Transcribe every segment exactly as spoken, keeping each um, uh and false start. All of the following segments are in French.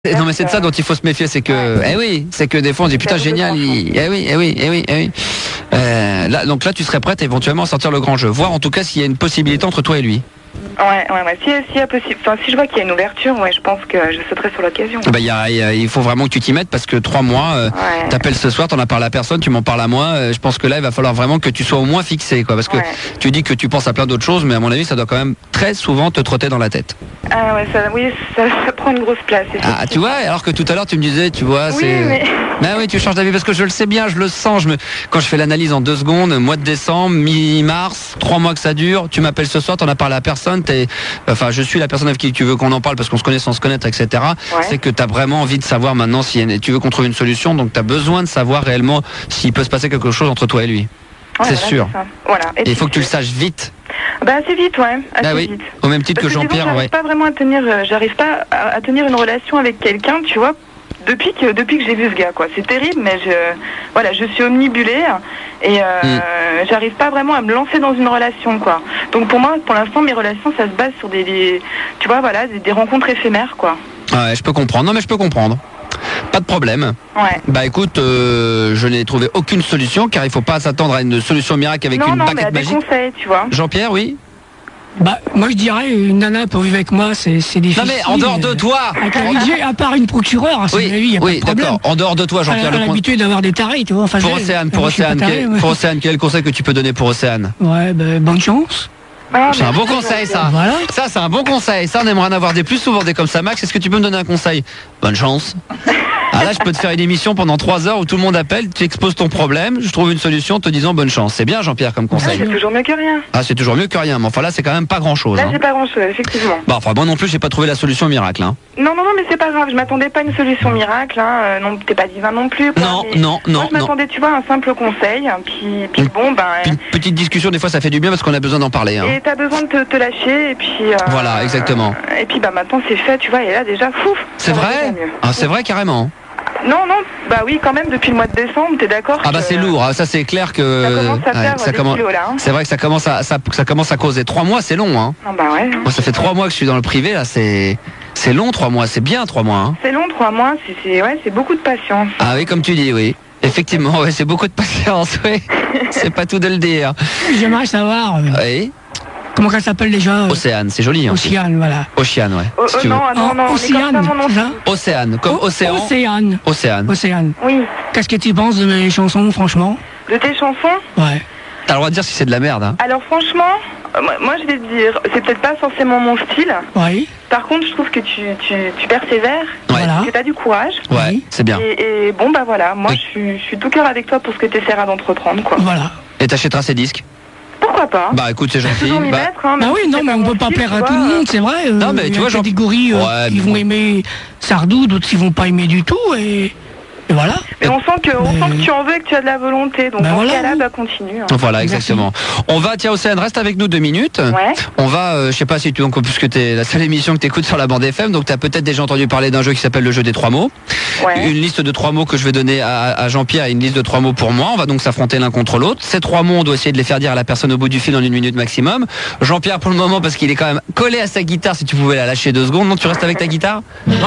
Non mais c'est de ça dont il faut se méfier, c'est que, ouais. eh oui, c'est que des fois on dit putain génial, il... eh oui, eh oui, eh oui, eh oui. Euh, là, donc là tu serais prête éventuellement à sortir le grand jeu, voir en tout cas s'il y a une possibilité entre toi et lui. Ouais, ouais, ouais. Si, si, y a possible... enfin, si je vois qu'il y a une ouverture, ouais, je pense que je sauterai sur l'occasion. Bah, y a, y a, il faut vraiment que tu t'y mettes parce que trois mois, euh, ouais. T'appelles ce soir, t'en as parlé à personne, tu m'en parles à moi. Euh, je pense que là, il va falloir vraiment que tu sois au moins fixé, quoi. Parce que ouais. Tu dis que tu penses à plein d'autres choses, mais à mon avis, ça doit quand même très souvent te trotter dans la tête. Ah ouais, ça, oui, ça, ça prend une grosse place. Ah, tu vois, alors que tout à l'heure, tu me disais, tu vois, oui, c'est. Mais... Bah oui, tu changes d'avis parce que je le sais bien, je le sens. Je me... Quand je fais l'analyse en deux secondes, mois de décembre, mi-mars, trois mois que ça dure, tu m'appelles ce soir, t'en as parlé à personne, t'es. Enfin, je suis la personne avec qui tu veux qu'on en parle parce qu'on se connaît sans se connaître, et cetera. Ouais. C'est que tu as vraiment envie de savoir maintenant si tu veux qu'on trouve une solution, donc tu as besoin de savoir réellement s'il peut se passer quelque chose entre toi et lui. Ouais, c'est voilà, sûr. Voilà. Et il faut que tu le saches vite. Bah assez vite, ouais. Assez bah oui. Vite. Au même titre parce que, que Jean-Pierre. J'arrive ouais. pas vraiment à tenir, euh, j'arrive pas à, à tenir une relation avec quelqu'un, tu vois. Depuis que depuis que j'ai vu ce gars, quoi. C'est terrible, mais je voilà, je suis omnibulée et euh, mm. j'arrive pas vraiment à me lancer dans une relation, quoi. Donc pour moi, pour l'instant, mes relations, ça se base sur des, des tu vois, voilà, des, des rencontres éphémères, quoi. Ouais, je peux comprendre. Non, mais je peux comprendre. Pas de problème. Ouais. Bah écoute, euh, je n'ai trouvé aucune solution car il faut pas s'attendre à une solution miracle avec non, une non, baguette magique. Non, mais à des conseils, tu vois. Jean-Pierre, oui. Bah, moi je dirais, une nana pour vivre avec moi, c'est difficile. Non mais en dehors de toi avec un budget, à part une procureure, à oui, avis, y a oui, pas de problème. d'accord. En dehors de toi, Jean-Pierre, elle, elle a l'habitude d'avoir des tarés, tu vois. Enfin, pour Océane, pour Océane, quel, pour Océane, quel conseil que tu peux donner pour Océane? Ouais, bah, bonne chance. Ah, c'est un bon conseil, ça. Voilà. Ça, c'est un bon conseil. Ça, on aimerait en avoir des plus souvent des comme ça. Max, est-ce que tu peux me donner un conseil? Bonne chance. Ah là, je peux te faire une émission pendant trois heures où tout le monde appelle, tu exposes ton problème, je trouve une solution en te disant bonne chance. C'est bien, Jean-Pierre, comme conseil. Ah, c'est toujours mieux que rien. Ah, c'est toujours mieux que rien. Mais enfin là, c'est quand même pas grand-chose. Là, hein. j'ai pas grand-chose, effectivement. Bon, enfin, moi non plus, j'ai pas trouvé la solution miracle. Hein. Non, non, non, mais c'est pas grave. Je m'attendais pas à une solution miracle. Hein. Euh, non, t'es pas divin non plus. Quoi, non, non, non. Moi, je m'attendais, tu vois, à un simple conseil. Puis, puis bon, ben. Puis une petite discussion, des fois, ça fait du bien parce qu'on a besoin d'en parler. Hein. Et t'as besoin de te, te lâcher, et puis. Euh, voilà, exactement. Et puis, bah maintenant, c'est fait, tu vois. Et là, déjà, fou. C'est vrai. Ah, c'est vrai, carrément. Non, non, bah oui, quand même, depuis le mois de décembre, t'es d'accord? Ah bah que... c'est lourd, ça c'est clair que... Ça commence à faire ouais, ça commence... kilos, là. Hein. C'est vrai que ça commence à, ça, ça commence à causer. Trois mois, c'est long, hein. Non, bah ouais. Moi, ça fait trois mois que je suis dans le privé, là, c'est... C'est long, trois mois, c'est bien, trois mois. Hein. C'est long, trois mois, c'est ouais, c'est beaucoup de patience. Ah oui, comme tu dis, oui. Effectivement, ouais, c'est beaucoup de patience, oui. C'est pas tout de le dire. J'aimerais savoir... Euh... Oui. Comment ça s'appelle déjà? Océane, c'est joli. Hein, Océane, voilà. Océane, ouais. Oh, si oh, non, non, non, Océane, Océane, comme o océan. Océane. Océane. Océane. Oui. Qu'est-ce que tu penses de mes chansons, franchement? De tes chansons? Ouais. T'as le droit de dire si c'est de la merde, hein. Alors franchement, euh, moi je vais te dire, c'est peut-être pas forcément mon style. Oui. Par contre, je trouve que tu, tu, tu persévères, ouais. que t'as du courage. Ouais, c'est bien. Et, et bon, bah voilà, moi oui. je, suis, je suis tout cœur avec toi pour ce que tu essaieras d'entreprendre, quoi. Voilà. Et t'achèteras ces disques? Pourquoi pas? Bah écoute, c'est gentil. Bah, mettre, hein, bah oui, non, mais on peut pas plaire à tout le monde, c'est vrai. Euh, non, mais tu vois, il y a des catégories euh, ouais, qui vont aimer Sardou, d'autres qui vont pas aimer du tout, et, et voilà. Mais on sent que, mais... on sent que tu en veux et que tu as de la volonté, donc bah dans voilà, ce cas-là, oui. bah continue. Hein. Voilà, exactement. Merci. On va, tiens, Océane, reste avec nous deux minutes. Ouais. On va, euh, je sais pas si tu, donc, puisque t'es la seule émission que t'écoutes sur la bande F M, donc t'as peut-être déjà entendu parler d'un jeu qui s'appelle le jeu des trois mots. Ouais. Une liste de trois mots que je vais donner à, à Jean-Pierre et une liste de trois mots pour moi. On va donc s'affronter l'un contre l'autre. Ces trois mots, on doit essayer de les faire dire à la personne au bout du fil en une minute maximum. Jean-Pierre, pour le moment, parce qu'il est quand même collé à sa guitare, si tu pouvais la lâcher deux secondes. Non, tu restes avec ta guitare?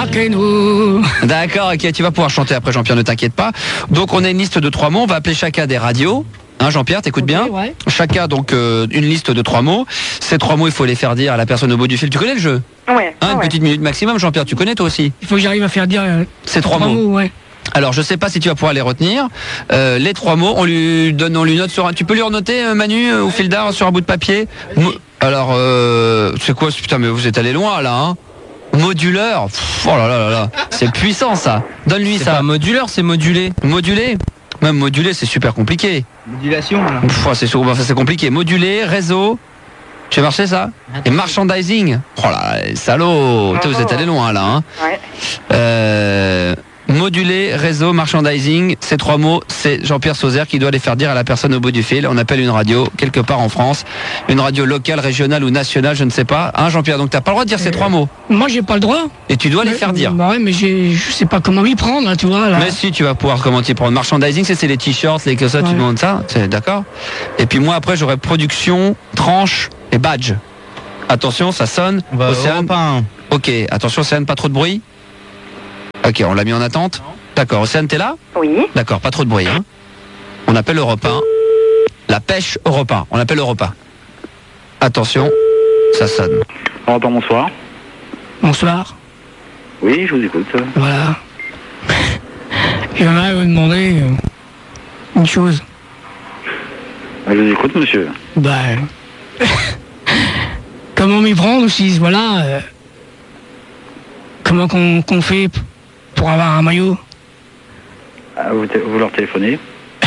D'accord, ok, tu vas pouvoir chanter après, Jean-Pierre, ne t'inquiète pas. Donc, on a une liste de trois mots. On va appeler chacun des radios. Hein, Jean-Pierre, t'écoutes okay, bien ouais. Chacun donc euh, une liste de trois mots. Ces trois mots, il faut les faire dire à la personne au bout du fil. Tu connais le jeu? Ouais. Hein, une ouais. petite minute maximum, Jean-Pierre, tu connais toi aussi? Il faut que j'arrive à faire dire euh, ces trois, trois mots. mots ouais. Alors je sais pas si tu vas pouvoir les retenir. Euh, les trois mots, on lui donne, on lui note sur un. Tu peux lui renoter, euh, Manu, euh, au fil d'art, sur un bout de papier. Mo... Alors euh, c'est quoi? Putain, mais vous êtes allé loin là, hein? Moduleur. Pff, oh là là là là. C'est puissant ça. Donne-lui ça. C'est pas moduleur, c'est modulé. Modulé. Même modulé, c'est super compliqué. Modulation. Voilà. Pff, c'est enfin, c'est compliqué. Modulé, réseau. Tu as marché ça? Et merchandising. Oh là, salaud. Oh. Vous êtes allé loin là, hein? Ouais. Euh. Modulé, réseau, merchandising, ces trois mots, c'est Jean-Pierre Sauzère qui doit les faire dire à la personne au bout du fil. On appelle une radio, quelque part en France, une radio locale, régionale ou nationale, je ne sais pas. Hein, Jean-Pierre, donc t'as pas le droit de dire ces trois mots. Moi, j'ai pas le droit. Et tu dois mais, les faire dire. Bah ouais, mais je sais pas comment m'y prendre, là, tu vois. Là. Mais si, tu vas pouvoir comment t'y prendre. Merchandising, c'est les t-shirts, les que ça, ouais. Tu demandes ça, c'est d'accord. Et puis moi, après, j'aurai production, tranche et badge. Attention, ça sonne. On va Océane. Europe un. Ok, attention, Océane, pas trop de bruit. Ok, on l'a mis en attente. D'accord, Océane, t'es là? Oui. D'accord, pas trop de bruit. Hein. On appelle Europe un. La pêche Europe un. On appelle Europe un. Attention, ça sonne. Europe un, bonsoir. Bonsoir. Oui, je vous écoute. Voilà. J'aimerais vous demander euh, une chose. Je vous écoute, monsieur. Bah. euh, comment m'y prendre aussi, voilà. euh, comment qu'on qu'on fait p- pour avoir un maillot? Ah, vous, te- vous leur téléphonez?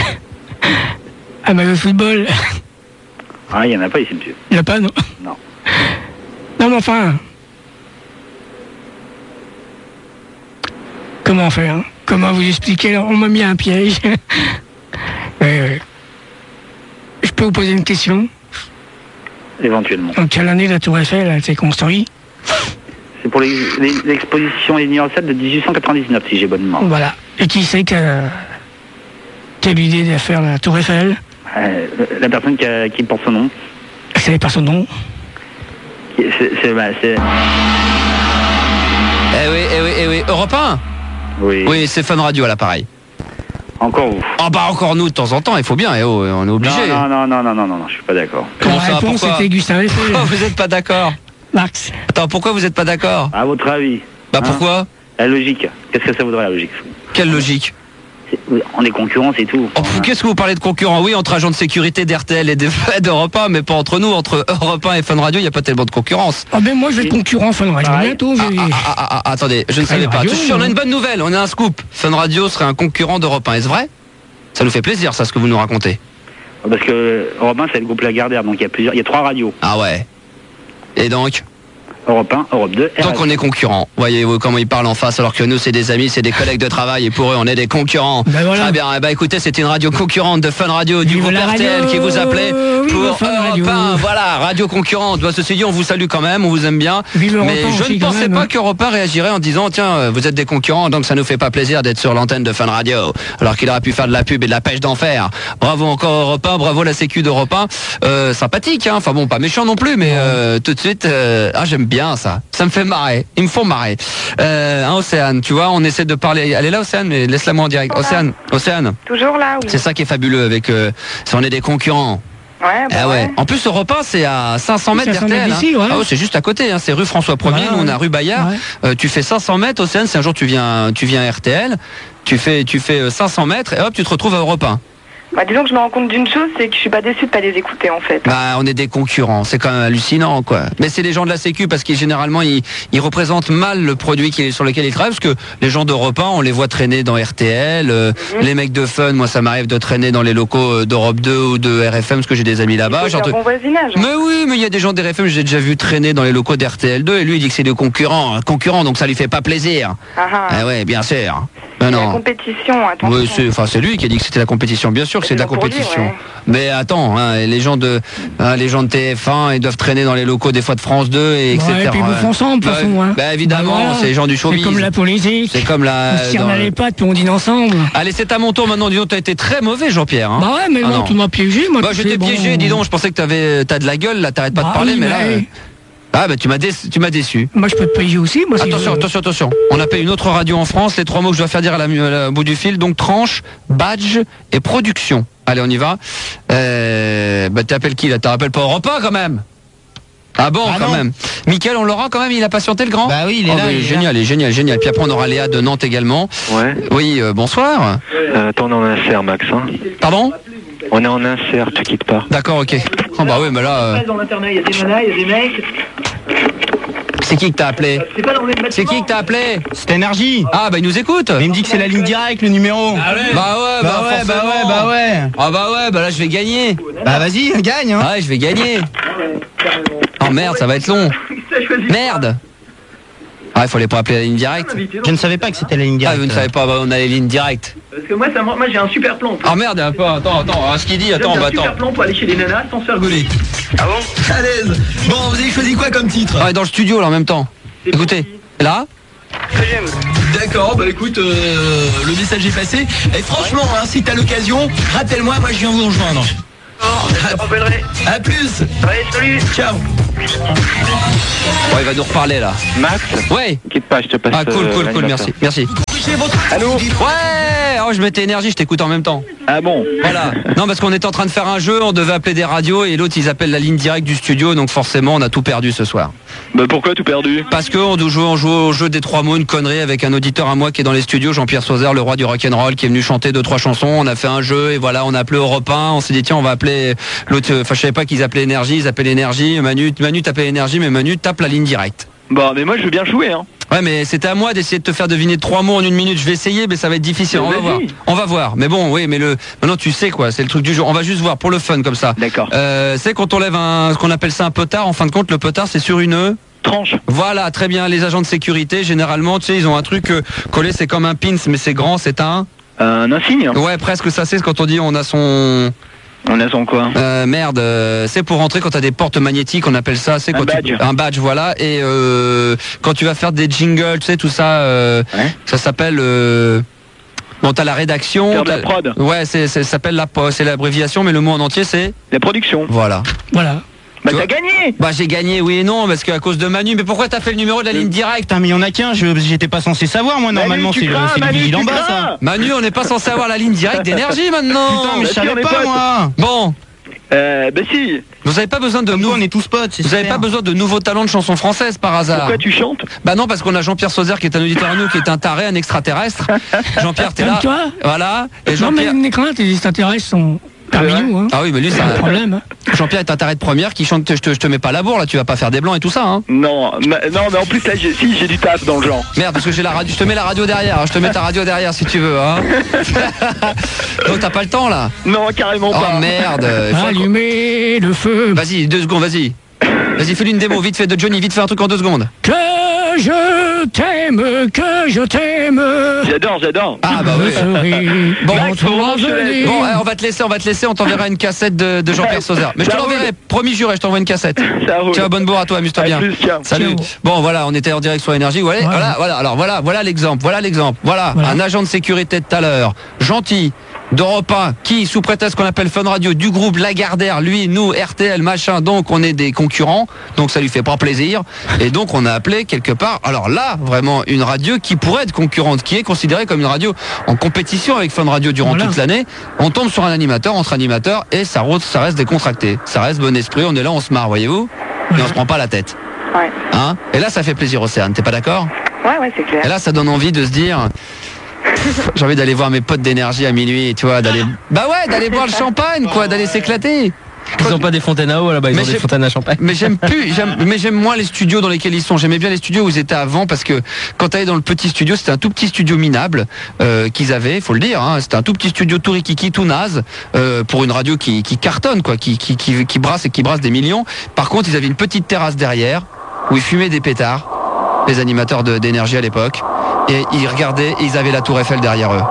Un maillot de football? Ah, il n'y en a pas ici, monsieur. Il n'y a pas, non? Non. Non, mais enfin. Comment faire hein? Comment vous expliquer? On m'a mis un piège. Oui, oui. Je peux vous poser une question? Éventuellement. En quelle année la Tour Eiffel a été construite? C'est pour les- les- l'exposition universelle de dix-huit cent quatre-vingt-dix-neuf, si j'ai bonne mémoire. Voilà. Et qui c'est qui a, qui a l'idée de faire la Tour Eiffel? Euh, la personne qui, a- qui porte son nom. Vous savez pas son nom? qui- C'est... c'est- bah, c'est- Eh oui, eh oui, eh oui. Europe un? Oui. Oui, c'est Fun Radio à l'appareil. Encore vous. Ah bah encore nous de temps en temps, il faut bien, eh oh, on est obligé. Non, non, non, non, non, non, non, je suis pas d'accord. Comment La ça, réponse pourquoi était Gustave Eiffel. Pourquoi vous êtes pas d'accord? Max. Attends, pourquoi vous êtes pas d'accord? À votre avis? Bah hein, pourquoi? La logique. Qu'est-ce que ça voudrait, la logique? Quelle logique? C'est- On est concurrents, c'est tout. Oh, pff, qu'est-ce que vous parlez de concurrents? Oui, entre agents de sécurité d'R T L et de- d'Europe un, mais pas entre nous. Entre Europe un et Fun Radio, il n'y a pas tellement de concurrence. Ah ben moi je vais être concurrent Fun Radio Pareil. bientôt. Ah, j'ai- ah, ah, ah, ah, attendez, je ne Fun savais pas. Radio, Attention, on a non. une bonne nouvelle, on a un scoop. Fun Radio serait un concurrent d'Europe un, est-ce vrai? Ça nous fait plaisir, ça, ce que vous nous racontez. Parce que Europe un, c'est le groupe Lagardère, donc il y a plusieurs, il y a trois radios. Ah ouais. Et donc Europe un, Europe deux, R F M. Donc on est concurrents. Voyez-vous comment ils parlent en face, alors que nous c'est des amis, c'est des collègues de travail, et pour eux on est des concurrents. Ben voilà. Très bien. Eh ben écoutez, c'était une radio concurrente de Fun Radio du Vive groupe la R T L radio. qui vous appelait Vive pour Fun Europe Radio. un. Voilà, radio concurrente. Bah, ceci dit, on vous salue quand même, on vous aime bien. Vive Europe Mais un je aussi, ne quand pensais même, pas hein. qu'Europe un réagirait en disant tiens, euh, vous êtes des concurrents, donc ça nous fait pas plaisir d'être sur l'antenne de Fun Radio. Alors qu'il aurait pu faire de la pub et de la pêche d'enfer. Bravo encore Europe un, bravo la Sécu d'Europe un. Euh, sympathique, hein. Enfin bon, pas méchant non plus, mais euh, tout de suite, euh, ah j'aime bien ça. Ça me fait marrer. Ils me font marrer. Euh, hein, Océane, tu vois, on essaie de parler. Elle est là, Océane, mais laisse-la moi en direct. Voilà. Océane, Océane, Toujours là, oui. c'est ça qui est fabuleux avec. Euh, si on est des concurrents. Ouais, bah Eh ouais. ouais. En plus, Europe un, c'est à cinq cents mètres cinq cents d'R T L. mètres d'ici, ouais. Ah ouais, c'est juste à côté. Hein. C'est rue François premier. Voilà, nous, on ouais. a rue Bayard. Ouais. Euh, tu fais cinq cents mètres, Océane. Si un jour tu viens, tu viens à R T L, tu fais, tu fais euh, cinq cents mètres et hop, tu te retrouves à Europe un. Bah, disons que je me rends compte d'une chose, c'est que je suis pas déçue de pas les écouter en fait. Bah, on est des concurrents, c'est quand même hallucinant, quoi. Mais c'est les gens de la Sécu parce qu'ils généralement ils, ils représentent mal le produit qui est sur lequel ils travaillent, parce que les gens d'Europe un, on les voit traîner dans R T L, euh, Mhm. les mecs de Fun, moi ça m'arrive de traîner dans les locaux euh, d'Europe deux ou de R F M parce que j'ai des amis Il là-bas. faut genre faire de- bon voisinage. Mais oui, mais il y a des gens d'R F M, j'ai déjà vu traîner dans les locaux d'R T L deux et lui il dit que c'est des concurrents, un concurrent, donc ça lui fait pas plaisir. Ah, ah. Eh ouais, bien sûr. Mais La non. compétition, attention. Oui, c'est, enfin, c'est lui qui a dit que c'était la compétition. Bien sûr que c'est de la C'est pour lui, compétition. ouais. Mais attends, hein, les gens de, hein, les gens de T F un, ils doivent traîner dans les locaux des fois de France deux et Ouais, etc. et puis ils bouffent ensemble, de toute Bah, façon. Hein. bah, évidemment, Bah, voilà. c'est les gens du showbiz. C'est comme la politique. C'est comme la. On se tire dans dans le- les pattes puis on dîne ensemble. Allez, c'est à mon tour maintenant. Dis donc, t'as été très mauvais, Jean-Pierre. Hein. Bah ouais, mais Ah non, non. tu m'as piégé. Moi, Bah, tu je sais, t'ai bon, piégé. Dis donc, je pensais que t'avais, t'as de la gueule. Là, t'arrêtes pas Bah de parler, oui, mais là. mais- euh, Ah bah tu m'as, dé- tu m'as déçu. Moi, je peux te payer aussi. Moi, si Attention, je- attention, attention. On appelle une autre radio en France. Les trois mots que je dois faire dire à la, à la- au bout du fil. Donc tranche, badge et production. Allez, on y va. Euh, bah t'appelles qui là? T'en rappelles pas Europe un quand même? Ah bon, Ah quand non. même. Mickaël, on l'aura quand même. Il a patienté le grand. Bah oui, il est Oh, là, mais il est génial, il est génial, génial. Puis après on aura Léa de Nantes également. Ouais. Oui, euh, bonsoir. Euh, attends, on est en insert, Max. Hein. Pardon? On est en insert, tu quittes pas. D'accord, ok. Oh bah oui, mais là. euh, Dans l'internet, il y a des nanas, il y a des mecs. C'est qui que t'as appelé? C'est pas dans les C'est qui que t'as appelé? C'est énergie. Ah bah il nous écoute. Mais il me dit que c'est la ligne directe, le numéro. Bah ouais, Bah ouais, bah forcément. ouais, bah ouais. Ah bah ouais, bah là je vais gagner. Bah vas-y, gagne. Hein. Ah ouais, je vais gagner. Oh merde, ça va être long. Merde. Ah, il fallait pas appeler la ligne directe. Je ne savais pas que c'était la ligne Ah, directe. vous ne savez pas, bah, on a les lignes directes. Parce que moi, ça, moi j'ai un super plan. Ah merde, un peu, attends, attends, hein, ce qu'il dit, attends, J'ai bah un super attends. plan pour aller chez les nanas sans se faire gauler. Ah bon? À l'aise. Bon, vous avez choisi quoi comme titre? Ah, dans le studio là en même temps. Écoutez, là. D'accord, bah écoute, euh, le message est passé. Et franchement, hein, si t'as l'occasion, rappelle-moi, moi je viens vous rejoindre. Oh, je te rappellerai. A plus. Ouais, salut. Ciao. Bon, il va nous reparler là. Max, Ouais. quitte pas, je te passe. Ah cool, euh, cool, cool, l'animateur. merci, merci. Allô? Ouais, oh, je mettais énergie, je t'écoute en même temps. Ah bon? Voilà. Non, parce qu'on était en train de faire un jeu, on devait appeler des radios et l'autre ils appellent la ligne directe du studio, donc forcément on a tout perdu ce soir. Bah pourquoi tout perdu? Parce qu'on joue, on joue au jeu des trois mots, une connerie avec un auditeur à moi qui est dans les studios, Jean-Pierre Sauzère, le roi du rock'n'roll, qui est venu chanter deux trois chansons. On a fait un jeu et voilà, on a appelé Europe un. On s'est dit tiens, on va appeler l'autre. Enfin, je savais pas qu'ils appelaient énergie, ils appelaient énergie. Manu, Manu t'appelait énergie, mais Manu tape la ligne directe. Bon, mais moi je veux bien jouer, hein. Ouais, mais c'était à moi d'essayer de te faire deviner trois mots en une minute. Je vais essayer, mais ça va être difficile. On va voir. On va voir. Mais bon, oui, mais le maintenant tu sais quoi, c'est le truc du jour. On va juste voir pour le fun comme ça. D'accord. Euh, c'est quand on lève un, ce qu'on appelle ça un potard. En fin de compte, le potard c'est sur une tranche. Voilà, très bien. Les agents de sécurité, généralement, tu sais, ils ont un truc euh, collé. C'est comme un pins, mais c'est grand. C'est un Un insigne. Ouais, presque. Ça, c'est quand on dit on a son. On a son quoi? Euh, merde, euh, c'est pour rentrer quand t'as des portes magnétiques, on appelle ça, c'est Un quand badge. Tu, un badge, voilà. Et euh, quand tu vas faire des jingles, tu sais, tout ça, euh, Ouais. ça s'appelle. Euh, bon, t'as la rédaction. Faire de la t'as- prod. Ouais, c'est, c'est, ça s'appelle la, po- c'est l'abréviation, mais le mot en entier, c'est. La production. Voilà. Voilà. Bah Tu t'as vois gagné. Bah j'ai gagné, oui et non, parce qu'à cause de Manu. Mais pourquoi t'as fait le numéro de la ligne directe? Putain, mais il y en a qu'un, je- j'étais pas censé savoir, moi, normalement, Manu, c'est tu le, crains, c'est le Manu, vigilant tu bas, ça. crains. Manu, on n'est pas censé avoir la ligne directe d'énergie maintenant. Putain, mais bah je si, on savais est pas, potes. moi. Bon, Euh, bah si. vous avez pas besoin de Comme nous. nous, on est tous potes, c'est Vous avez super. pas besoin de nouveaux talents de chansons françaises par hasard. Pourquoi tu chantes? Bah non, parce qu'on a Jean-Pierre Sauzère qui est un auditeur à nous, qui est un taré, un extraterrestre. Jean-Pierre, t'es là. Calme-toi. Voilà. Et Non, mais Jean-Pierre. les craintes, les extraterrestres sont parmi vrai nous. Hein. Ah oui, mais lui, c'est Pas de un... problème. hein. Jean-Pierre est un taré de première qui chante. Je te, je te mets pas la bourre là, tu vas pas faire des blancs et tout ça, hein. Non, ma- non, mais en plus là, j'ai, si j'ai du taf dans le genre. Merde, parce que j'ai la radio. Je te mets la radio derrière. hein. Je te mets ta radio derrière si tu veux, hein. Donc t'as pas le temps là. Non, carrément Oh pas. merde. il faudrait qu'on- Allumez le feu. Vas-y, deux secondes, vas-y. Vas-y, fais-lui une démo, vite fait de Johnny, vite fait un truc en deux secondes. Que je t'aime, que je t'aime. J'adore, j'adore. Ah bah oui. Bon, Bon, on te revenir. Bon, eh, on va te laisser, on va te laisser, on t'enverra une cassette de, de Jean-Pierre Sauzère. Mais je te Ça l'enverrai, roule. promis juré, je t'envoie une cassette. Ça roule. Tiens, bonne bourre à toi, amuse-toi À bien. plus, ciao. Salut. Ciao. Bon, voilà, on était en direct sur Énergie. Voilà, Ouais. voilà, voilà. Alors voilà, voilà l'exemple. Voilà l'exemple. Voilà, Voilà. un agent de sécurité de tout à l'heure, gentil, d'Europe un, qui, sous prétexte qu'on appelle Fun Radio, du groupe Lagardère, lui, nous, R T L, machin, donc on est des concurrents, donc ça lui fait pas plaisir. Et donc on a appelé quelque part, alors là, vraiment, une radio qui pourrait être concurrente, qui est considérée comme une radio en compétition avec Fun Radio durant Voilà. toute l'année. On tombe sur un animateur, entre animateurs, et ça, reste- ça reste décontracté. Ça reste bon esprit, on est là, on se marre, voyez-vous, et on se prend pas la tête. Ouais. Hein, et là, ça fait plaisir, Océane, t'es pas d'accord? Ouais, ouais, c'est clair. Et là, ça donne envie de se dire, j'ai envie d'aller voir mes potes d'énergie à minuit, tu vois, d'aller, bah ouais, d'aller boire le champagne, quoi, d'aller s'éclater. Ils ont pas des fontaines à eau là-bas, ils Mais ont des j'ai- fontaines à champagne. Mais j'aime plus, j'aime, mais j'aime moins les studios dans lesquels ils sont. J'aimais bien les studios où ils étaient avant parce que quand t'allais dans le petit studio, c'était un tout petit studio minable euh, qu'ils avaient, faut le dire. Hein, c'était un tout petit studio tout rikiki, tout naze euh, pour une radio qui, qui cartonne, quoi, qui, qui, qui, qui brasse et qui brasse des millions. Par contre, ils avaient une petite terrasse derrière où ils fumaient des pétards, les animateurs de- d'énergie à l'époque, et ils regardaient et ils avaient la Tour Eiffel derrière eux.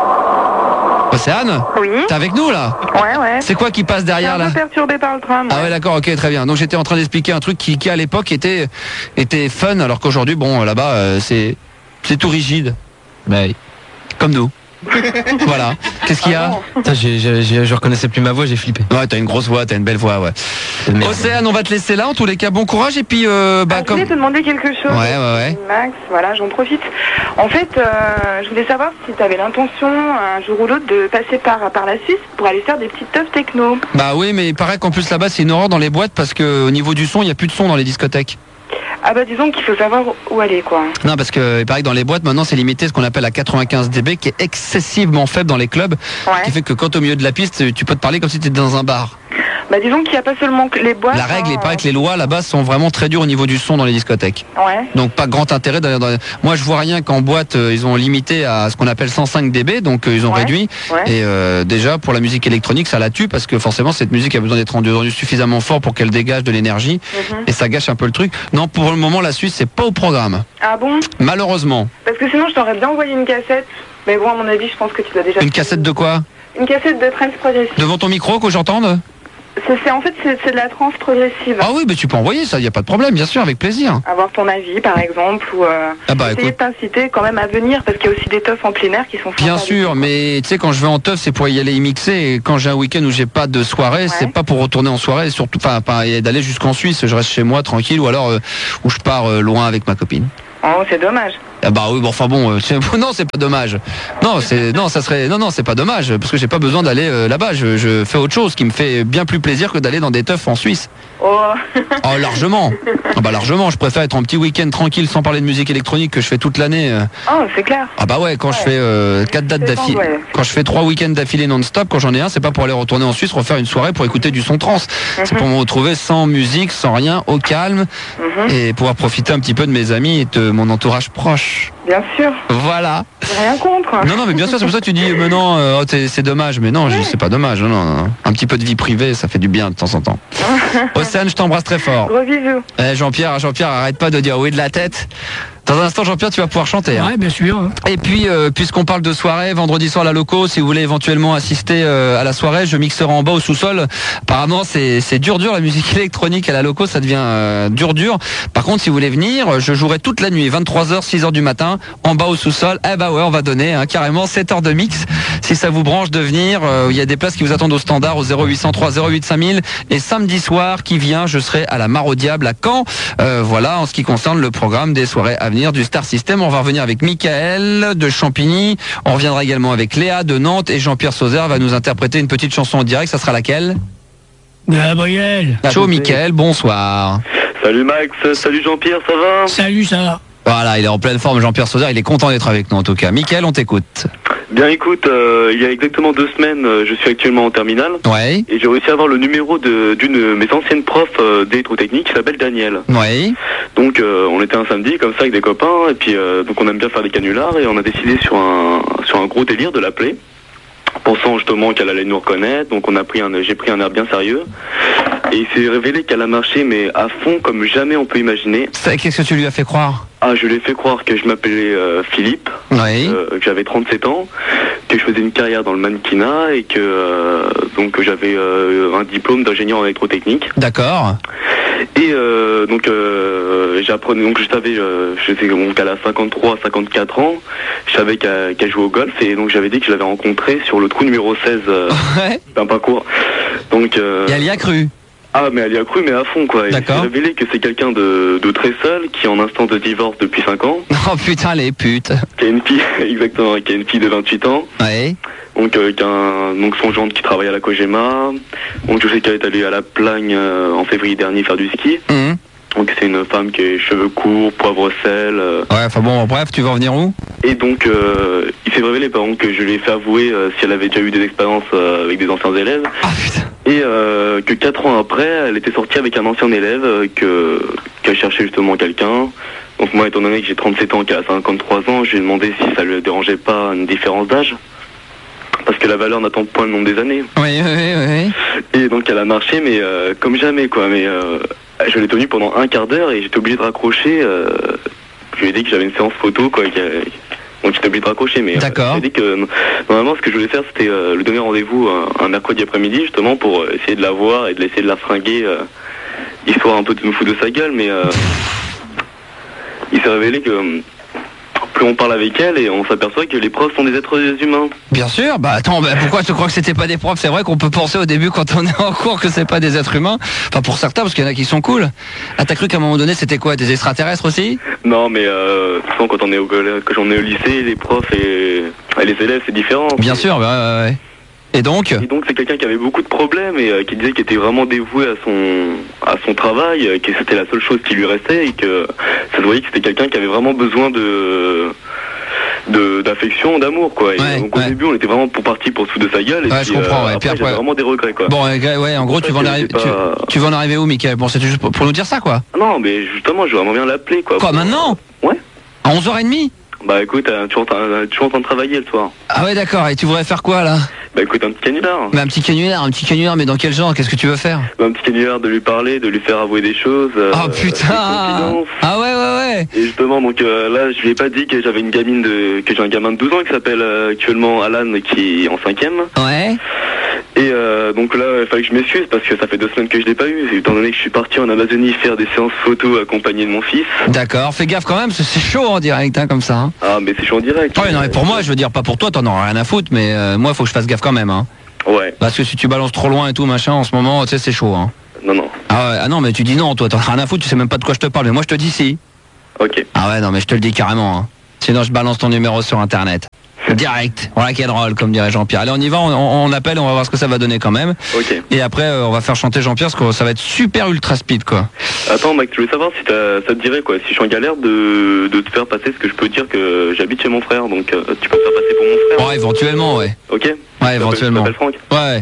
Océane, Oui. t'es avec nous là? Ouais, ouais. C'est quoi qui passe Je suis derrière un là? peu perturbé par le tram. Ah ouais, d'accord, ok, très bien. Donc j'étais en train d'expliquer un truc qui, qui à l'époque était était fun, alors qu'aujourd'hui, bon, là-bas, euh, c'est c'est tout rigide, Bah, comme nous. Voilà. Qu'est-ce qu'il y a? putain, j'ai- j'ai- j'ai- je reconnaissais plus ma voix, j'ai flippé. Ouais, t'as une grosse voix, t'as une belle voix, ouais. Merde. Océane, on va te laisser là. En tous les cas, bon courage et puis euh, bah Ah, je comme. voulais te demander quelque chose. Ouais, ouais, ouais. Max, voilà, j'en profite. En fait, euh, je voulais savoir si tu avais l'intention, un jour ou l'autre, de passer par, par la Suisse pour aller faire des petites teufs techno. Bah oui, mais il paraît qu'en plus là-bas, c'est une horreur dans les boîtes parce que au niveau du son, il y a plus de son dans les discothèques. Ah bah disons qu'il faut savoir où aller, quoi. Non, parce que il paraît que dans les boîtes, maintenant, c'est limité à ce qu'on appelle à quatre-vingt-quinze décibels, qui est excessivement faible dans les clubs, qui Ouais. fait que quand au milieu de la piste, tu peux te parler comme si tu étais dans un bar. Bah disons qu'il n'y a pas seulement que les boîtes. La règle, hein, il paraît que les lois là-bas sont vraiment très dures au niveau du son dans les discothèques. Ouais. Donc pas grand intérêt d'aller dans... Moi je vois rien qu'en boîte euh, ils ont limité à ce qu'on appelle cent cinq décibels, donc euh, ils ont Ouais. réduit. Ouais. Et euh, déjà pour la musique électronique ça la tue parce que forcément cette musique a besoin d'être rendue rendue suffisamment fort pour qu'elle dégage de l'énergie Mhm. et ça gâche un peu le truc. Non, pour le moment la Suisse c'est pas au programme. Ah bon? Malheureusement. Parce que sinon je t'aurais bien envoyé une cassette. Mais bon, à mon avis, je pense que tu dois déjà. Une cassette de quoi? Une cassette de trance progressive. Devant ton micro que j'entende? C'est, c'est- en fait, c'est, c'est de la trance progressive. Ah oui, mais tu peux envoyer ça, il y a pas de problème, bien sûr, avec plaisir. Avoir ton avis, par exemple, ou euh, Ah bah essayer écoute. de t'inciter quand même à venir, parce qu'il y a aussi des teufs en plein air qui sont Bien sympas. sûr, mais tu sais quand je vais en teuf c'est pour y aller y mixer et quand j'ai un week-end où j'ai pas de soirée c'est pas pour retourner en soirée surtout enfin pas et d'aller jusqu'en Suisse, je reste chez moi tranquille ou alors euh, où je pars euh, loin avec ma copine. Oh, c'est dommage. Ah bah oui, bon, enfin bon, euh, c'est- non, c'est pas dommage. Non, c'est non, ça serait non, non, c'est pas dommage parce que j'ai pas besoin d'aller euh, là-bas. Je, je fais autre chose qui me fait bien plus plaisir que d'aller dans des teufs en Suisse. Oh. Oh, largement. Ah bah largement. Je préfère être en petit week-end tranquille sans parler de musique électronique que je fais toute l'année. euh. Oh, c'est clair. Ah bah ouais, quand je fais euh, quatre dates C'est d'affilée, bon, ouais. quand je fais trois week-ends d'affilée non-stop, quand j'en ai un, c'est pas pour aller retourner en Suisse refaire une soirée pour écouter du son trans. C'est pour me retrouver sans musique, sans rien, au calme Mhm. et pouvoir profiter un petit peu de mes amis et de mon entourage proche. Bien sûr. Voilà. J'ai rien contre. Non, non, mais bien sûr, c'est pour ça que tu dis, mais non, euh, oh, c'est c'est dommage. Mais non, je dis, c'est pas dommage. Non, non, non. Un petit peu de vie privée, ça fait du bien de temps en temps. Océane, je t'embrasse très fort. Gros bisous. Eh, Jean-Pierre, Jean-Pierre, arrête pas de dire oui de la tête. Dans un instant, Jean-Pierre, tu vas pouvoir chanter. Hein. Ouais, bien sûr. hein. Et puis, euh, puisqu'on parle de soirée, vendredi soir la loco, si vous voulez éventuellement assister euh, à la soirée, je mixerai en bas au sous-sol. Apparemment, c'est c'est dur dur la musique électronique à la loco, ça devient euh, dur dur. Par contre, si vous voulez venir, je jouerai toute la nuit, vingt-trois heures, six heures du matin, en bas au sous-sol. Eh bah ouais, on va donner hein, carrément sept heures de mix. Si ça vous branche de venir, euh, il y a des places qui vous attendent au standard au zéro huit cent trois zéro huit cinq mille. Et samedi soir qui vient, je serai à la Mare au Diable à Caen. Euh, voilà, en ce qui concerne le programme des soirées à venir du Star System. On va revenir avec Michael de Champigny. On reviendra également avec Léa de Nantes et Jean-Pierre Sauzère va nous interpréter une petite chanson en direct. Ça sera laquelle? Gabriel. Ciao Michael, bonsoir. Salut Max, salut Jean-Pierre, ça va? Salut, ça va. Voilà, il est en pleine forme Jean-Pierre Sauzère, il est content d'être avec nous en tout cas. Michael, on t'écoute. Bien écoute, euh, il y a exactement deux semaines, euh, je suis actuellement en terminale. Ouais, Et j'ai réussi à avoir le numéro de- d'une de mes anciennes profs euh, d'électrotechnique qui s'appelle Daniel. ouais. Donc euh, on était un samedi comme ça avec des copains et puis euh, donc on aime bien faire des canulars et on a décidé sur un sur un gros délire de l'appeler, pensant justement qu'elle allait nous reconnaître. Donc on a pris un j'ai pris un air bien sérieux et il s'est révélé qu'elle a marché mais à fond comme jamais on peut imaginer. Ça, qu'est-ce que tu lui as fait croire? Ah, je lui ai fait croire que je m'appelais euh, Philippe, Oui. euh, que j'avais trente-sept ans, que je faisais une carrière dans le mannequinat et que euh, donc que j'avais euh, un diplôme d'ingénieur en électrotechnique. D'accord. Et euh, donc euh, j'apprenais donc je savais euh, je sais donc qu'elle a cinquante-trois cinquante-quatre ans, je savais qu'elle qu'elle jouait au golf et donc j'avais dit que je l'avais rencontrée sur le trou numéro seize euh, Ouais. d'un parcours. Donc euh, Et elle y a cru. ah mais elle y a cru mais à fond quoi. Et il s'est D'accord. révélé que c'est quelqu'un de, de très seul qui est en instance de divorce depuis cinq ans, Oh putain les putes. qui a une fille exactement qui a une fille de vingt-huit ans. Ouais. Donc, euh, qu'un, donc son gendre qui travaille à la Kojima. Donc je sais qu'elle est allée à la Plagne euh, en février dernier faire du ski. Mhm. Donc c'est une femme qui a cheveux courts, poivre sel. euh, Ouais, enfin bon, bref, tu vas en venir où? et donc euh, il s'est révélé par contre que je lui ai fait avouer euh, si elle avait déjà eu des expériences euh, avec des anciens élèves. Ah putain. Et euh, que quatre ans après, elle était sortie avec un ancien élève euh, que qu'elle cherchait justement quelqu'un. Donc moi, étant donné que j'ai trente-sept ans, qu'elle a cinquante-trois ans, j'ai demandé si ça lui dérangeait pas une différence d'âge. Parce que la valeur n'attend point le nombre des années. Oui, oui, oui, oui. Et donc elle a marché, mais euh, comme jamais, quoi. Mais euh, je l'ai tenue pendant un quart d'heure et j'étais obligé de raccrocher. Euh, je lui ai dit que j'avais une séance photo, quoi. que- donc j'étais obligé de raccrocher. Mais euh, D'accord. je lui ai dit que euh, normalement, ce que je voulais faire, c'était euh, lui donner rendez-vous un, un mercredi après-midi, justement, pour euh, essayer de la voir et de l'essayer de la fringuer, euh, histoire un peu de nous foutre de sa gueule. Mais euh, il s'est révélé que euh, plus on parle avec elle et on s'aperçoit que les profs sont des êtres humains. Bien sûr, bah attends, bah, pourquoi tu crois que c'était pas des profs? C'est vrai qu'on peut penser au début quand on est en cours que c'est pas des êtres humains. Enfin pour certains, parce qu'il y en a qui sont cool. Ah t'as cru qu'à un moment donné c'était quoi? Des extraterrestres aussi? Non, mais euh, de toute façon, quand on est au collège, quand on est au lycée, les profs et, et les élèves, c'est différent. Bien sûr, bah, ouais, ouais. Et donc? Et donc c'est quelqu'un qui avait beaucoup de problèmes et euh, qui disait qu'il était vraiment dévoué à son à son travail, euh, que c'était la seule chose qui lui restait et que ça se voyait que c'était quelqu'un qui avait vraiment besoin de de d'affection, d'amour quoi. Et Ouais, donc au ouais. début on était vraiment pour partir pour se foutre de sa gueule et Ouais, puis je comprends, ouais. après, Puis après- j'avais vraiment des regrets quoi. Bon, ouais, ouais, en gros tu vas en que arriver, c'est tu, pas- tu vas en arriver où, Mickaël? Bon, c'était juste pour, pour nous dire ça, quoi. Non mais justement je veux vraiment bien l'appeler quoi. Quoi, Pour- maintenant? Ouais. À onze heures trente? Bah écoute, euh, tu es en train- tu es en train de travailler le soir. Ah ouais, d'accord. Et tu voudrais faire quoi, là? Bah écoute, un petit canular. Mais un petit canular, un petit canular, mais dans quel genre? Qu'est-ce que tu veux faire? Un petit canular de lui parler, de lui faire avouer des choses. euh, Oh des putain! confidences. Ah ouais, ouais, ouais. Et justement, donc euh, là, je lui ai pas dit que j'avais une gamine de, que j'ai un gamin de douze ans qui s'appelle euh, actuellement Alan, qui est en cinquième. Ouais. Et euh, donc là, il fallait que je m'excuse parce que ça fait deux semaines que je l'ai pas eu. Étant donné que je suis parti en Amazonie faire des séances photos accompagné de mon fils. D'accord, fais gaffe quand même, parce que c'est chaud en direct, hein, comme ça. Hein. Ah, mais c'est chaud en direct. Ouais, non, mais pour moi, je veux dire, pas pour toi, t'en auras rien à foutre, mais euh, moi, faut que je fasse gaffe quand même, hein. Ouais. Parce que si tu balances trop loin et tout, machin, en ce moment, tu sais, c'est chaud, hein. Non, non. Ah ouais, ah non, mais tu dis non, toi, t'en as rien à foutre, tu sais même pas de quoi je te parle, mais moi, je te dis si. Ok. Ah ouais, non, mais je te le dis carrément, hein. Sinon, je balance ton numéro sur Internet. Direct. Voilà qui est drôle, comme dirait Jean-Pierre. Allez, on y va, on, on appelle, on va voir ce que ça va donner quand même. Ok. Et après, euh, on va faire chanter Jean-Pierre, parce que ça va être super ultra speed, quoi. Attends, Max, je voulais savoir si t'as- ça te dirait, quoi, si je suis en galère, de, de te faire passer, ce que je peux dire que j'habite chez mon frère, donc euh, tu peux me faire passer pour mon frère. Bon, éventuellement, ouais. Ok. Ouais, éventuellement. Je m'appelle Franck. Ouais.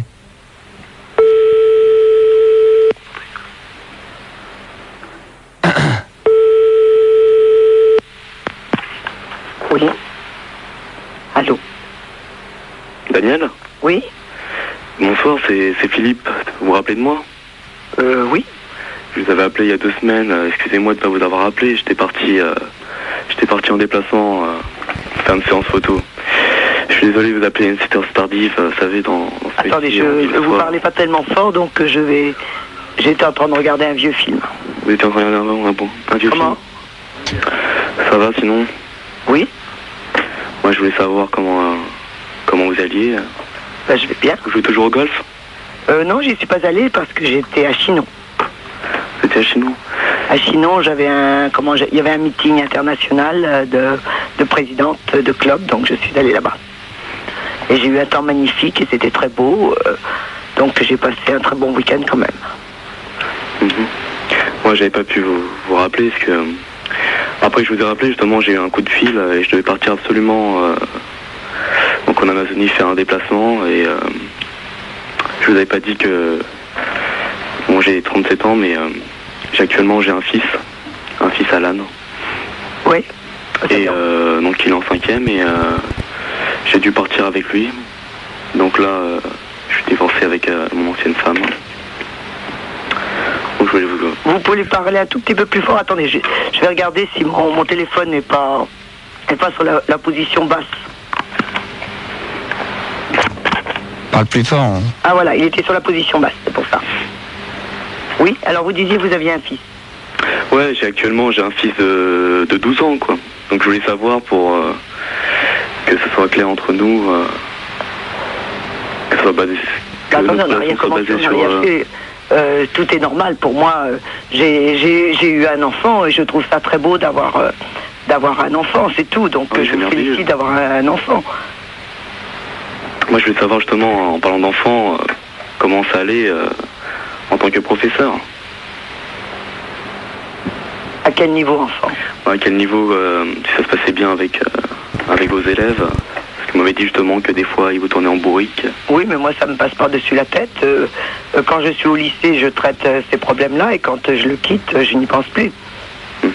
Oui. Allô. Daniel? Oui. Bonsoir, c'est c'est Philippe. Vous vous rappelez de moi? Euh, oui. Je vous avais appelé il y a deux semaines. euh, Excusez-moi de ne pas vous avoir appelé. J'étais parti, euh, j'étais parti en déplacement euh, faire une séance photo. Je suis désolé de vous appeler une sept heures tardive. euh, Vous savez, dans, dans ce Attendez, métier, je, on dit des vous fois- parlez pas tellement fort, donc euh, je vais... J'étais en train de regarder un vieux film. Vous étiez en train de regarder un, un, bon, un vieux Comment film. Ça va sinon? Oui. Moi, je voulais savoir comment, euh, comment vous alliez. Ben, je vais bien. Vous jouez toujours au golf? Euh, non, j'y suis pas allé parce que j'étais à Chinon. Vous étiez à Chinon? À Chinon, j'avais un... Comment j'ai- il y avait un meeting international euh, de, de présidente de club, donc je suis allé là-bas. Et j'ai eu un temps magnifique et c'était très beau. euh, donc j'ai passé un très bon week-end quand même. Mhm. Moi, j'avais pas pu vous, vous rappeler parce que euh, après que je vous ai rappelé, justement, j'ai eu un coup de fil euh, et je devais partir absolument euh, donc en Amazonie faire un déplacement et euh, je vous avais pas dit que bon, j'ai trente-sept ans, mais euh, j'ai actuellement j'ai un fils, un fils Alan. Oui. Et euh, donc il est en cinquième et euh, j'ai dû partir avec lui. Donc là, euh, je suis divorcé avec euh, mon ancienne femme. Donc je voulais vous... Vous pouvez parler un tout petit peu plus fort. Attendez, je, je vais regarder si mon, mon téléphone n'est pas, n'est pas sur la, la position basse. Parle plus fort. hein. Ah voilà, il était sur la position basse, c'est pour ça. Oui, alors vous disiez que vous aviez un fils. Ouais, j'ai actuellement j'ai un fils de, de douze ans, quoi. Donc je voulais savoir pour euh, que ce soit clair entre nous, euh, que ce soit basé, que Attendez, notre on n'a rien relation soit commencé, basée on n'a sur... rien euh, fait. Euh, tout est normal pour moi. euh, J'ai j'ai- j'ai eu un enfant et je trouve ça très beau d'avoir euh, d'avoir un enfant, c'est tout. Donc Oui, euh, c'est je me merveilleux. félicite d'avoir un, un enfant. Moi je voulais savoir justement, en parlant d'enfants, euh, comment ça allait euh, en tant que professeur. À quel niveau enfant? À quel niveau, euh, si ça se passait bien avec, euh, avec vos élèves. Parce que vous m'avez dit justement que des fois ils vous tournaient en bourrique. Oui, mais moi ça me passe par-dessus la tête. Euh, euh, quand je suis au lycée, je traite euh, ces problèmes-là et quand euh, je le quitte, euh, je n'y pense plus. Mhm.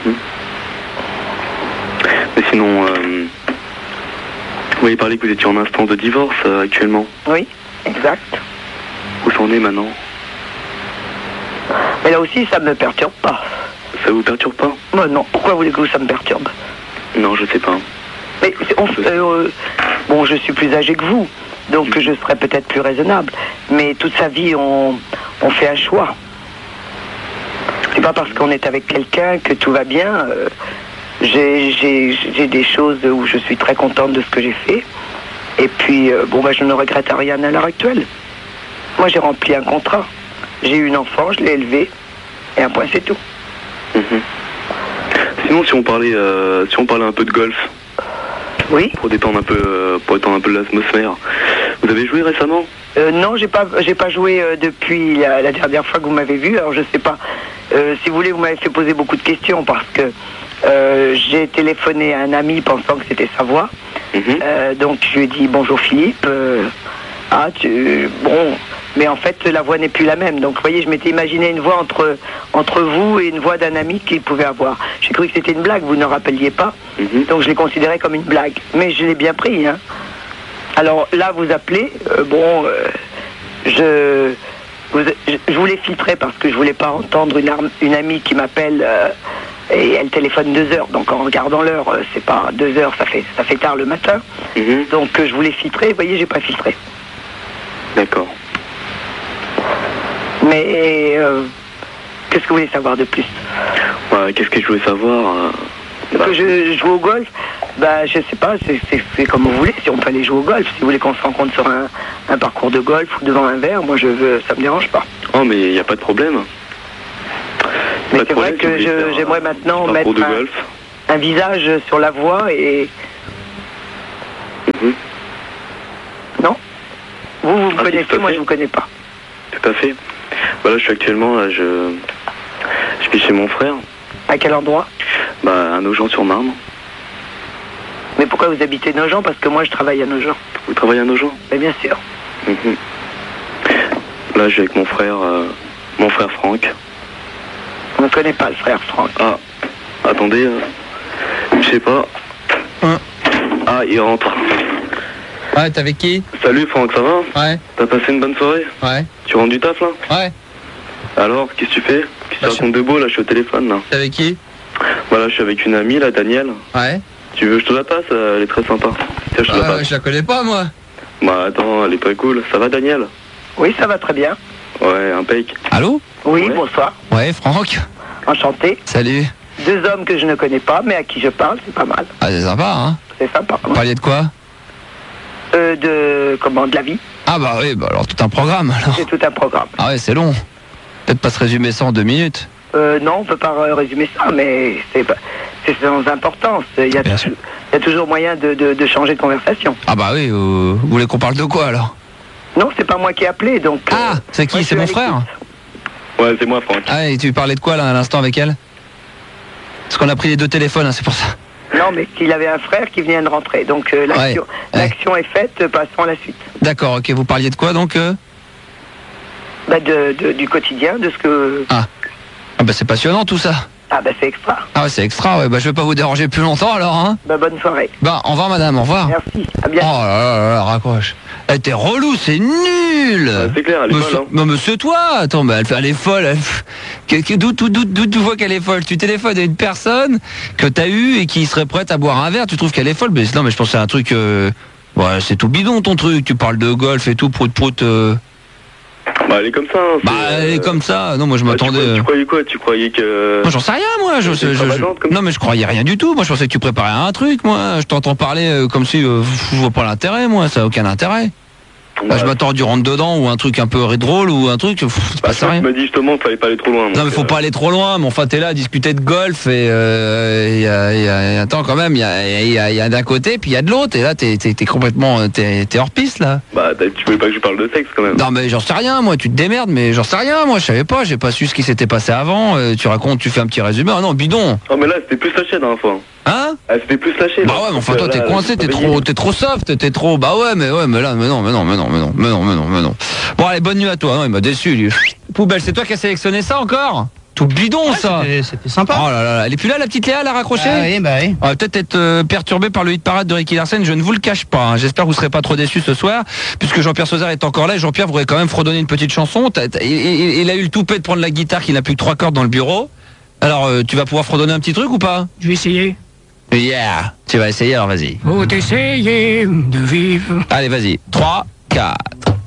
Mais sinon, euh, vous m'avez parlé que vous étiez en instance de divorce euh, actuellement. Oui, exact. Où c'en est maintenant? Mais là aussi, ça me perturbe pas. Ça vous perturbe pas? Moi non, pourquoi voulez-vous que ça me perturbe? Non, je sais pas. Mais c'est- on- euh, bon, je suis plus âgé que vous, donc je serais peut-être plus raisonnable. Mais toute sa vie, on, on fait un choix. C'est pas parce qu'on est avec quelqu'un que tout va bien. euh, j'ai, j'ai- j'ai des choses où je suis très contente de ce que j'ai fait. Et puis, euh, bon, bah, je ne regrette rien à l'heure actuelle. Moi, j'ai rempli un contrat. J'ai eu une enfant, je l'ai élevée. Et un point, c'est tout. Mhm. Sinon, si on parlait, euh, si on parlait un peu de golf. Oui. Pour détendre un peu, euh, pour détendre un peu l'atmosphère. Vous avez joué récemment? Euh, non, j'ai pas, j'ai pas joué euh, depuis la, la dernière fois que vous m'avez vu. Alors je sais pas. Euh, si vous voulez, vous m'avez fait poser beaucoup de questions parce que euh, j'ai téléphoné à un ami pensant que c'était sa voix. Mhm. Euh, donc je lui ai dit bonjour Philippe. Euh, ah tu, bon, mais en fait la voix n'est plus la même. Donc vous voyez, je m'étais imaginé une voix entre entre vous et une voix d'un ami qu'il pouvait avoir. J'ai cru que c'était une blague. Vous ne rappeliez pas. Mhm. Donc je l'ai considéré comme une blague. Mais je l'ai bien pris. Hein. Alors là, vous appelez, euh, bon, euh, je, vous, je, je voulais filtrer parce que je voulais pas entendre une, arme, une amie qui m'appelle euh, et elle téléphone deux heures. Donc en regardant l'heure, euh, c'est pas deux heures, ça fait, ça fait tard le matin. Mhm. Donc euh, je voulais filtrer, vous voyez, j'ai pas filtré. D'accord. Mais euh, qu'est-ce que vous voulez savoir de plus? Ouais, qu'est-ce que je voulais savoir euh, Que je joue au golf? Bah, je sais pas, c'est- c'est c'est comme vous voulez, si on peut aller jouer au golf. Si vous voulez qu'on se rencontre sur un, un parcours de golf ou devant un verre, moi je veux, ça me dérange pas. Oh, mais il n'y a pas de problème. Mais Pas de c'est vrai problème, si que vous voulez je- faire, j'aimerais euh, maintenant un parcours mettre de un- golf. un visage sur la voie et... Mhm. Non. Vous, vous me Ah, si, connaissez, tout à moi fait. je vous connais pas. Tout à fait. Voilà, je suis actuellement, là, je... Je suis chez mon frère. À quel endroit? Bah, à Nogent-sur-Marne. Mais pourquoi vous habitez Nogent? Parce que moi je travaille à Nogent. Vous travaillez à Nogent? Mais bien sûr. Mhm. Là, je suis avec mon frère, euh, mon frère Franck. On ne connaît pas le frère Franck. Ah, attendez, euh, je sais pas. Hein. Ah, il rentre. Ouais, t'es avec qui? Salut Franck, ça va? Ouais. T'as passé une bonne soirée? Ouais. Tu rentres du taf là? Ouais. Alors, qu'est-ce que tu fais? Qu'est-ce que Bah, tu racontes de beau là? Je suis au téléphone là. T'es avec qui? Voilà, je suis avec une amie là, Danielle. Ouais. Tu veux que je te la passe? Elle est très sympa. Tiens, je te la Ah, passe. je la connais pas, moi. Bah attends, elle est pas cool. Ça va Danielle? Oui, ça va très bien. Ouais, impec. Allô? Oui, Ouais. bonsoir. Ouais, Franck. Enchanté. Salut. Deux hommes que je ne connais pas, mais à qui je parle, c'est pas mal. Ah, c'est sympa, hein? C'est sympa. Vous parliez de quoi? Euh, de comment? De la vie. Ah bah oui, bah alors tout un programme, alors. C'est tout un programme. Ah ouais, c'est long. Peut-être pas se résumer ça en deux minutes. Euh, non, on peut pas euh, résumer ça, mais c'est pas- c'est sans importance. Il y a, Bien tou- sûr. il y a toujours moyen de, de- de changer de conversation. Ah bah oui, euh, vous voulez qu'on parle de quoi, alors? Non, c'est pas moi qui ai appelé, donc. Ah, euh, c'est qui? moi, je C'est suis mon à frère? l'écoute. Ouais, c'est moi Franck. Ah, et tu parlais de quoi, là, à l'instant, avec elle? Parce qu'on a pris les deux téléphones, hein, c'est pour ça. Non, mais qu'il avait un frère qui vient de rentrer, donc euh, l'action Ouais, ouais. l'action est faite. euh, Passons à la suite. D'accord, ok, vous parliez de quoi, donc euh Bah, de, de- du quotidien, de ce que. Ah. Ah bah c'est passionnant, tout ça. Ah, bah, c'est extra. Ah ouais, c'est extra, ouais. Bah je vais pas vous déranger plus longtemps, alors, hein. Bah, bonne soirée. Bah, au revoir, madame, au revoir. Merci. À Oh bientôt. là là là là, raccroche. Elle était relou, c'est nul. Ouais, c'est clair, elle est Mais folle, c'est- hein. Non, mais c'est toi. Attends, mais elle, fait- elle est folle. Elle... Que- que- D'où d'où- d'où- d'où tu vois qu'elle est folle? Tu téléphones à une personne que t'as eue et qui serait prête à boire un verre. Tu trouves qu'elle est folle? Mais non, mais je pense que c'est un truc. euh, Ouais, c'est tout bidon ton truc. Tu parles de golf et tout, prout prout. euh. Bah elle est comme ça. Hein, Bah, c'est, elle est euh, comme ça. Non, moi je bah, m'attendais. Tu, croyais- euh, tu croyais quoi? Tu croyais que... Moi j'en sais rien, moi. Je, C'est je- je- extravagante, comme non, mais je croyais rien du tout. Moi je pensais que tu préparais un truc. Moi, je t'entends parler euh, comme si euh, je vois pas l'intérêt. Moi, ça a aucun intérêt. Bah, je m'attends du rentre dedans ou un truc un peu drôle ou un truc. pff, C'est Bah, pas ça, rien. tu m'as dit justement qu'il fallait pas aller trop loin. Non donc, mais faut euh, pas aller trop loin, mais enfin t'es là à discuter de golf et euh, y a, y a- y a- attends quand même, il y a, y a- y a d'un côté puis il y a de l'autre et là t'es t'es- t'es complètement t'es t'es hors piste là. Bah t'as- tu voulais pas que je parle de sexe quand même. Non mais j'en sais rien moi, tu te démerdes mais j'en sais rien moi, je savais pas, j'ai pas su ce qui s'était passé avant, euh, tu racontes, tu fais un petit résumé, ah non bidon. Oh mais là c'était plus lâché la dernière fois. Hein? Ah, c'était plus lâché. Bah là. ouais mais enfin Là, toi t'es là, coincé, j'ai t'es pas trop veillé. t'es trop soft, t'es trop bah ouais mais ouais mais là mais non mais non mais non mais non mais non mais non mais non. Bon allez bonne nuit à toi, non il m'a déçu lui. Poubelle, c'est toi qui as sélectionné ça encore? Tout bidon ça. C'était- C'était sympa. Oh là là, elle est plus là la petite Léa, elle a raccroché? Ah oui, bah oui. On va peut-être être euh, perturbé par le hit parade de Ricky Larsen, je ne vous le cache pas. hein. J'espère que vous serez pas trop déçus ce soir, puisque Jean-Pierre Sauzard est encore là. Et Jean-Pierre voudrait quand même fredonner une petite chanson. T'as- t'as- il, il- il a eu le toupet de prendre la guitare, qu'il n'a plus que trois cordes dans le bureau. Alors, euh, tu vas pouvoir fredonner un petit truc ou pas? Je vais essayer. Yeah. Tu vas essayer, alors vas-y. Faut essayer de vivre. Allez, vas-y. trois, quatre.